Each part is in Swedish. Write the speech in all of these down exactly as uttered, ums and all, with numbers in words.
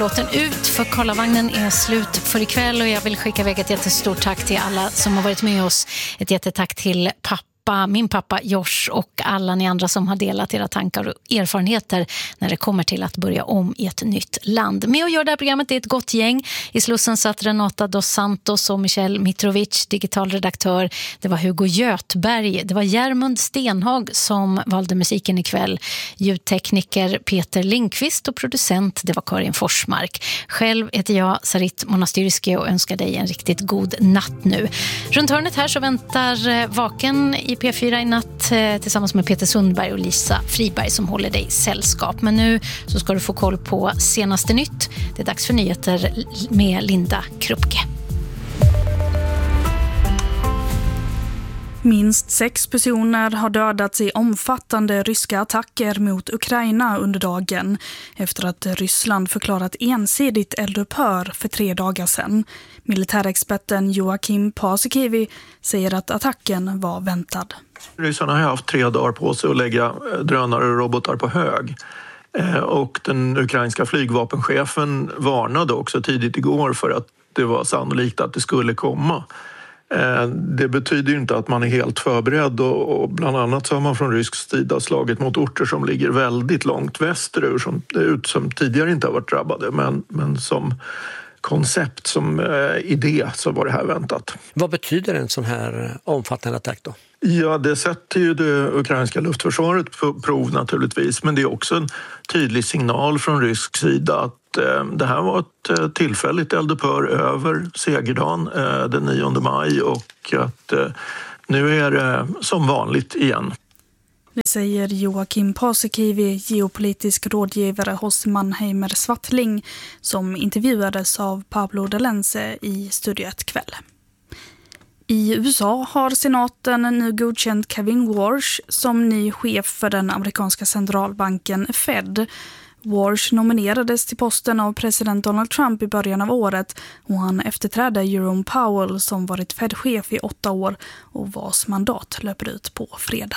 Låten ut för Karlavagnen är slut för ikväll och jag vill skicka iväg ett jättestort tack till alla som har varit med oss. Ett jättetack till pappa. Min pappa Josh och alla ni andra som har delat era tankar och erfarenheter när det kommer till att börja om i ett nytt land. Med att göra det här programmet är ett gott gäng. I Slussen satt Renata dos Santos och Michel Mitrovic, digitalredaktör. Det var Hugo Götberg, det var Järmund Stenhag som valde musiken ikväll. Ljudtekniker Peter Lindqvist och producent, det var Karin Forsmark. Själv heter jag Sarit Monastyrski och önskar dig en riktigt god natt nu. Runt hörnet här så väntar Vaken i P fyra i natt tillsammans med Peter Sundberg och Lisa Friberg som håller dig sällskap. Men nu så ska du få koll på senaste nytt. Det är dags för nyheter med Linda Krupke. Minst sex personer har dödats i omfattande ryska attacker mot Ukraina under dagen efter att Ryssland förklarat ensidigt eldupphör för tre dagar sedan. Militärexperten Joakim Paasikivi säger att attacken var väntad. Ryssarna har haft tre dagar på sig att lägga drönare och robotar på hög. Och den ukrainska flygvapenchefen varnade också tidigt igår för att det var sannolikt att det skulle komma. Det betyder ju inte att man är helt förberedd och bland annat så har man från rysk sida slagit mot orter som ligger väldigt långt västerur som, ut, som tidigare inte har varit drabbade men, men som koncept, som eh, idé så var det här väntat. Vad betyder en sån här omfattande attack då? Ja, det sätter ju det ukrainska luftförsvaret på prov naturligtvis, men det är också en tydlig signal från rysk sida att eh, det här var ett eh, tillfälligt eldupphör över segerdagen eh, den nionde maj och att eh, nu är det som vanligt igen. Det säger Joakim Paasikivi, geopolitisk rådgivare hos Mannheimer Swartling, som intervjuades av Pablo Delense i Studio ett kväll. I U S A har senaten nu godkänt Kevin Warsh som ny chef för den amerikanska centralbanken Fed. Warsh nominerades till posten av president Donald Trump i början av året och han efterträdde Jerome Powell som varit Fed-chef i åtta år och vars mandat löper ut på fredag.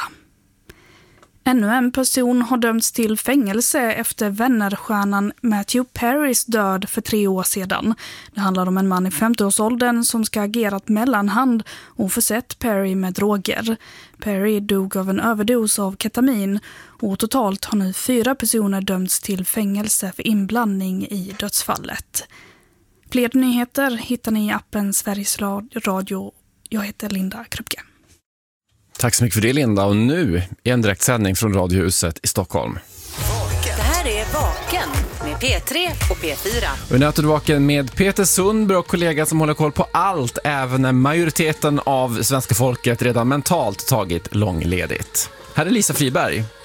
Ännu en person har dömts till fängelse efter vännerstjärnan Matthew Perrys död för tre år sedan. Det handlar om en man i femtioårsåldern som ska ha agerat mellanhand och försett Perry med droger. Perry dog av en överdos av ketamin och totalt har nu fyra personer dömts till fängelse för inblandning i dödsfallet. Fler nyheter hittar ni i appen Sveriges Radio. Jag heter Linda Krupke. Tack så mycket för det, Linda. Och nu är en direktsändning från Radiohuset i Stockholm. Det här är Vaken med P tre och P fyra. Och nu är du vaken med Peter Sundberg och kollega som håller koll på allt, även när majoriteten av svenska folket redan mentalt tagit långledigt. Här är Lisa Friberg.